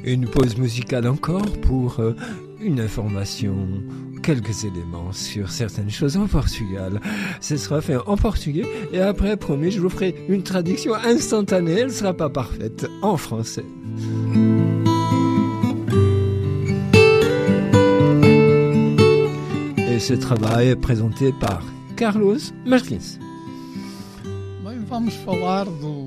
Une pause musicale encore pour une information, quelques éléments sur certaines choses en Portugal. Ce sera fait en portugais et après, promis, je vous ferai une traduction instantanée. Elle ne sera pas parfaite en français. Et ce travail est présenté par Carlos Martins. Bem, vamos falar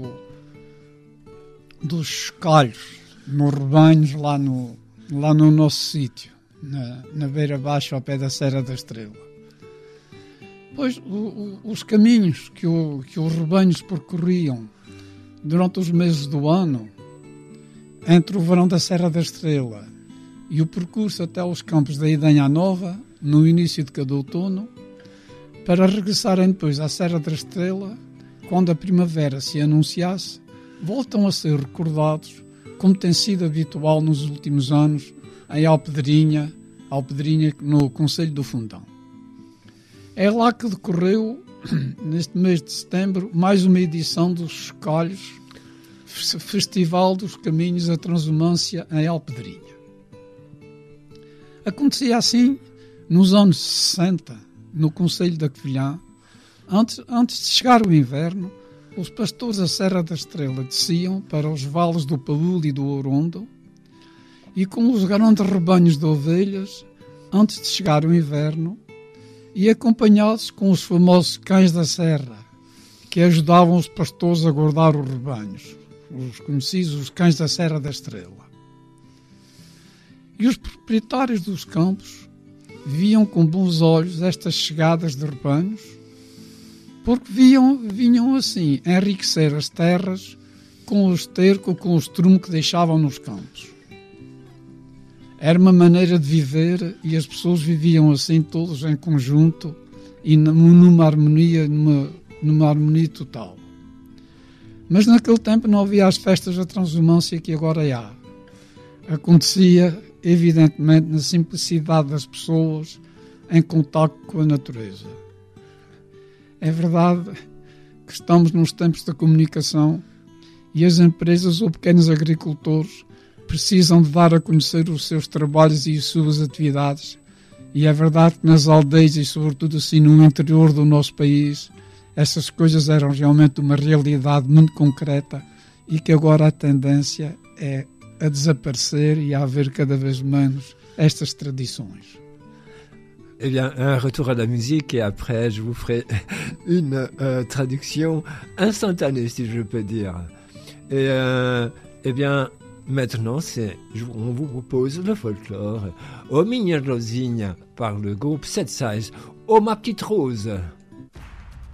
dos chocalhos nos rebanhos lá no nosso sítio, na beira baixa ao pé da Serra da Estrela. Pois os caminhos que os rebanhos percorriam durante os meses do ano, entre o verão da Serra da Estrela e o percurso até os campos da Idenha Nova, no início de cada outono, para regressarem depois à Serra da Estrela, quando a primavera se anunciasse, voltam a ser recordados como tem sido habitual nos últimos anos em Alpedrinha no Concelho do Fundão. É lá que decorreu, neste mês de setembro, mais uma edição dos Chocalhos, Festival dos Caminhos da Transumância em Alpedrinha. Acontecia assim nos anos 60, no Concelho da Covilhã. Antes de chegar o inverno, os pastores da Serra da Estrela desciam para os vales do Paúl e do Ourondo e com os grandes rebanhos de ovelhas, antes de chegar o inverno, e acompanhados com os famosos cães da serra, que ajudavam os pastores a guardar os rebanhos, os conhecidos os cães da Serra da Estrela. E os proprietários dos campos viam com bons olhos estas chegadas de rebanhos, porque vinham assim enriquecer as terras com o esterco, com o estrume que deixavam nos campos. Era uma maneira de viver e as pessoas viviam assim todos em conjunto e numa harmonia total. Mas naquele tempo não havia as festas da transumância que agora há. Acontecia, evidentemente, na simplicidade das pessoas em contato com a natureza. É verdade que estamos nos tempos da comunicação e as empresas ou pequenos agricultores precisam de dar a conhecer os seus trabalhos e as suas atividades, e é verdade que nas aldeias e sobretudo assim no interior do nosso país essas coisas eram realmente uma realidade muito concreta e que agora a tendência é a desaparecer e a haver cada vez menos estas tradições. Eh bien, un retour à la musique et après, je vous ferai une traduction instantanée, si je peux dire. Et eh bien, maintenant, on vous propose le folklore. Ô minha Rosinha, par le groupe 7 Size. Ô ma petite rose.